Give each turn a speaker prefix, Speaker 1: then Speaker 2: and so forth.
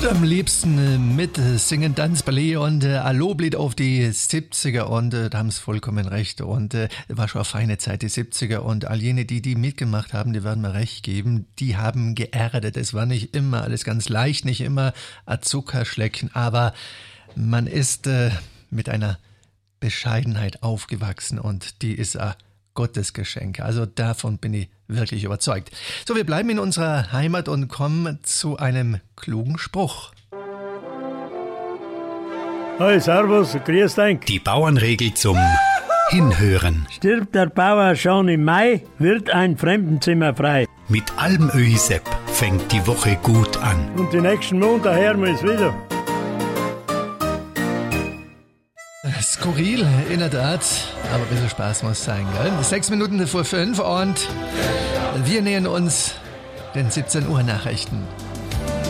Speaker 1: würde am liebsten mit singen, Tanz, Ballet und Alloblied auf die 70er und da haben sie vollkommen recht und war schon eine feine Zeit, die 70er und all jene, die mitgemacht haben, die werden mir recht geben, die haben geerdet. Es war nicht immer alles ganz leicht, nicht immer ein Zuckerschlecken, aber man ist mit einer Bescheidenheit aufgewachsen und die ist Gottes Geschenk. Also davon bin ich wirklich überzeugt. So, wir bleiben in unserer Heimat und kommen zu einem klugen Spruch.
Speaker 2: Hi, servus, grüß dich.
Speaker 3: Die Bauernregel zum Hinhören.
Speaker 2: Stirbt der Bauer schon im Mai, wird ein Fremdenzimmer frei.
Speaker 3: Mit Almöhi-Sepp fängt die Woche gut an.
Speaker 2: Und die nächsten Monate hören wir es wieder.
Speaker 1: Skurril, in der Tat, aber ein bisschen Spaß muss sein, gell? 6 Minuten vor 5 und wir nähern uns den 17 Uhr Nachrichten.